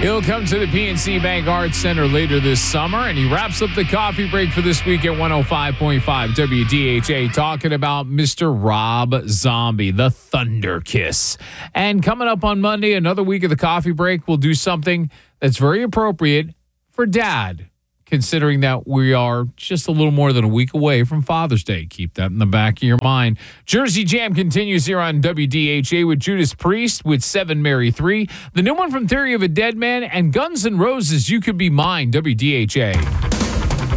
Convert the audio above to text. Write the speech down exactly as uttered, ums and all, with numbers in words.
He'll come to the P N C Bank Arts Center later this summer, and he wraps up the coffee break for this week at one oh five point five W D H A, talking about Mister Rob Zombie, the Thunder Kiss. And coming up on Monday, another week of the coffee break, we'll do something that's very appropriate for Dad, considering that we are just a little more than a week away from Father's Day. Keep that in the back of your mind. Jersey Jam continues here on W D H A with Judas Priest with Seven Mary Three, the new one from Theory of a Dead Man, and Guns N' Roses, You Could Be Mine. W D H A.